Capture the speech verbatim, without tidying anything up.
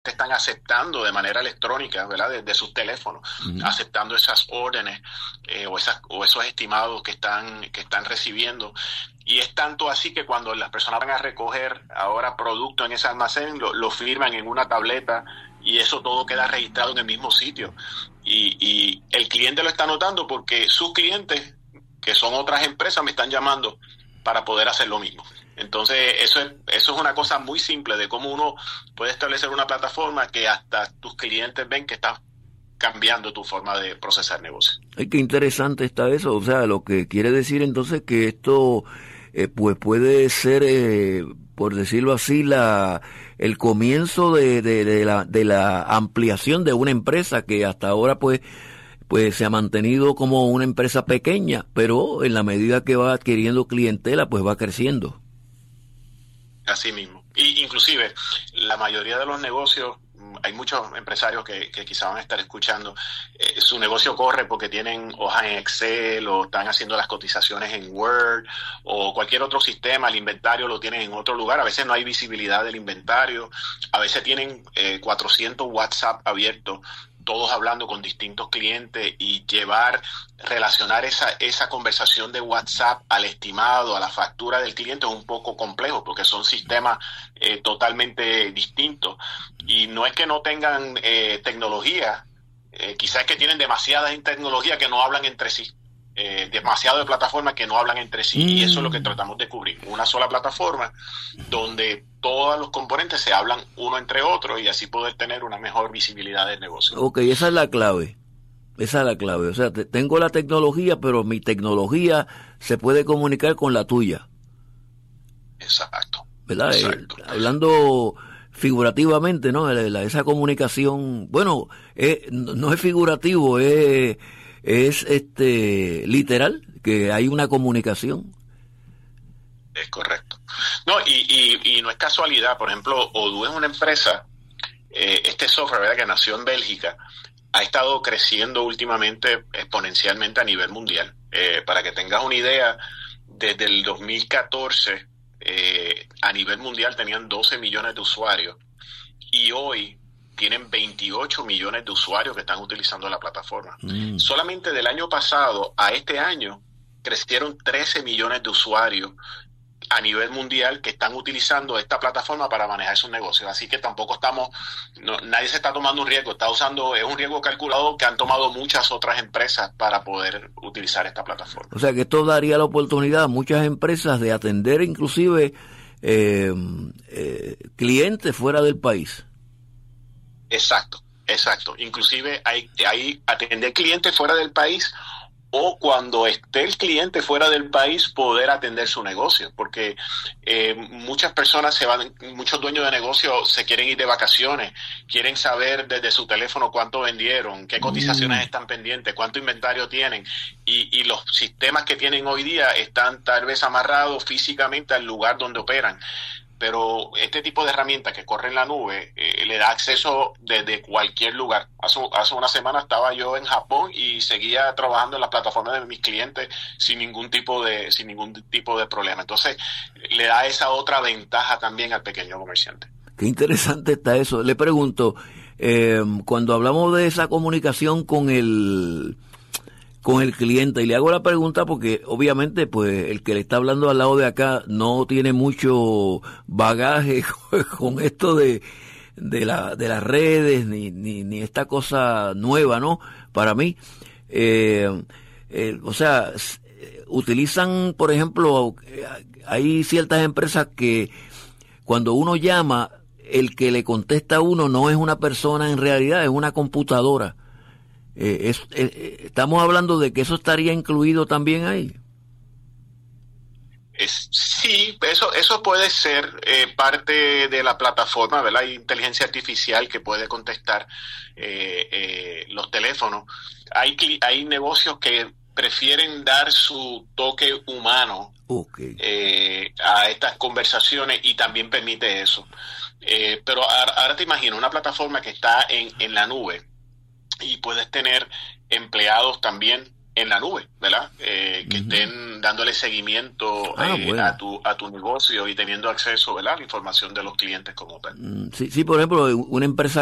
están aceptando de manera electrónica, ¿verdad? Desde sus teléfonos, uh-huh. aceptando esas órdenes eh, o esas o esos estimados que están que están recibiendo. Y es tanto así que cuando las personas van a recoger ahora producto en ese almacén, lo, lo firman en una tableta y eso todo queda registrado en el mismo sitio. Y, y el cliente lo está notando porque sus clientes, que son otras empresas, me están llamando para poder hacer lo mismo. Entonces, eso es, eso es una cosa muy simple de cómo uno puede establecer una plataforma que hasta tus clientes ven que estás cambiando tu forma de procesar negocios. Ay, qué interesante está eso. O sea, lo que quiere decir entonces que esto eh, pues puede ser, eh, por decirlo así, la el comienzo de, de, de, la, de la ampliación de una empresa que hasta ahora pues pues se ha mantenido como una empresa pequeña, pero en la medida que va adquiriendo clientela, pues va creciendo. Así mismo. Y inclusive, la mayoría de los negocios, hay muchos empresarios que, que quizá van a estar escuchando, eh, su negocio corre porque tienen hojas en Excel o están haciendo las cotizaciones en Word o cualquier otro sistema, el inventario lo tienen en otro lugar, a veces no hay visibilidad del inventario, a veces tienen eh, cuatrocientos WhatsApp abiertos, todos hablando con distintos clientes y llevar, relacionar esa esa conversación de WhatsApp al estimado, a la factura del cliente es un poco complejo porque son sistemas eh, totalmente distintos y no es que no tengan eh, tecnología, eh, quizás es que tienen demasiada tecnología que no hablan entre sí. Eh, demasiado de plataformas que no hablan entre sí mm. y eso es lo que tratamos de cubrir, una sola plataforma donde todos los componentes se hablan uno entre otros y así poder tener una mejor visibilidad del negocio. Ok, esa es la clave, esa es la clave, o sea, te, tengo la tecnología, pero mi tecnología se puede comunicar con la tuya. Exacto. ¿Verdad? Exacto. Eh, hablando figurativamente, ¿no? La, la, esa comunicación, bueno, eh, no es figurativo, es... es este literal, que hay una comunicación. Es correcto. No, y, y, y no es casualidad, por ejemplo, Odoo es una empresa, eh, este software, ¿verdad?, que nació en Bélgica, ha estado creciendo últimamente exponencialmente a nivel mundial. Eh, para que tengas una idea, desde el dos mil catorce eh, a nivel mundial tenían doce millones de usuarios y hoy tienen veintiocho millones de usuarios que están utilizando la plataforma. Mm. Solamente del año pasado a este año crecieron trece millones de usuarios a nivel mundial que están utilizando esta plataforma para manejar sus negocios. Así que tampoco estamos, no, nadie se está tomando un riesgo, está usando, es un riesgo calculado que han tomado muchas otras empresas para poder utilizar esta plataforma. O sea que esto daría la oportunidad a muchas empresas de atender inclusive eh, eh, clientes fuera del país. Exacto, exacto. Inclusive hay, hay atender clientes fuera del país o cuando esté el cliente fuera del país poder atender su negocio, porque eh, muchas personas se van, muchos dueños de negocio se quieren ir de vacaciones, quieren saber desde su teléfono cuánto vendieron, qué cotizaciones mm. están pendientes, cuánto inventario tienen y, y los sistemas que tienen hoy día están tal vez amarrados físicamente al lugar donde operan. Pero este tipo de herramientas que corre en la nube eh, le da acceso desde cualquier lugar. Hace, hace una semana estaba yo en Japón y seguía trabajando en la plataforma de mis clientes sin ningún tipo de sin ningún tipo de problema. Entonces le da esa otra ventaja también al pequeño comerciante. Qué interesante está eso. Le pregunto, eh, cuando hablamos de esa comunicación con el con el cliente, y le hago la pregunta porque obviamente pues el que le está hablando al lado de acá no tiene mucho bagaje con esto de de la de las redes ni ni ni esta cosa nueva, ¿no? Para mí eh, eh, o sea, utilizan, por ejemplo, hay ciertas empresas que cuando uno llama, el que le contesta a uno no es una persona en realidad, es una computadora. Eh, es, eh, estamos hablando de que eso estaría incluido también ahí. Es, sí, eso eso puede ser eh, parte de la plataforma, ¿verdad? Hay inteligencia artificial que puede contestar eh, eh, los teléfonos. Hay hay negocios que prefieren dar su toque humano okay. eh, a estas conversaciones y también permite eso. Eh, pero ahora, ahora te imagino una plataforma que está en, en la nube y puedes tener empleados también en la nube, ¿verdad? Eh, que uh-huh. estén dándole seguimiento ah, eh, bueno. a tu a tu negocio y teniendo acceso, ¿verdad?, a la información de los clientes como tal. Sí, sí, por ejemplo, una empresa